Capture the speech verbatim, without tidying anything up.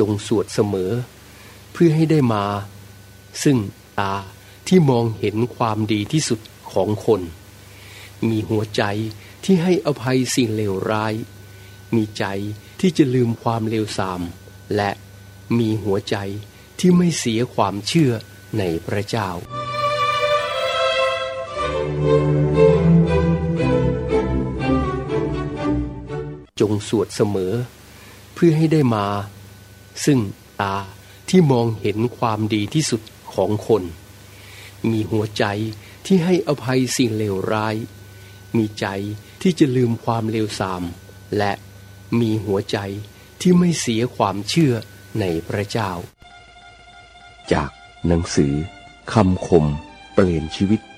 งสวดเสมอเพื่อให้ได้มาซึ่งตาที่มองเห็นความดีที่สุดของคนมีหัวใจที่ให้อภัยสิ่งเลวร้ายมีใจที่จะลืมความเลวทรามและมีหัวใจที่ไม่เสียความเชื่อในพระเจ้าจงสวดเสมอเพื่อให้ได้มาซึ่งตาที่มองเห็นความดีที่สุดของคนมีหัวใจที่ให้อภัยสิ่งเลวร้ายมีใจที่จะลืมความเลวทรามและมีหัวใจที่ไม่เสียความเชื่อในพระเจ้าจากหนังสือคำคมเปลี่ยนชีวิต